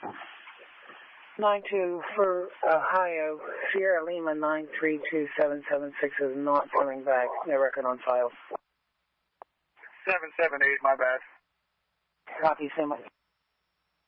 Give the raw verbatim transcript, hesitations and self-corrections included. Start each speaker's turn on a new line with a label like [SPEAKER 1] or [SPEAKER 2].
[SPEAKER 1] nine two for Ohio, Sierra Lima nine three two seven seven six is not coming back. No record on file.
[SPEAKER 2] seven seven eight, my bad.
[SPEAKER 1] Copy, same.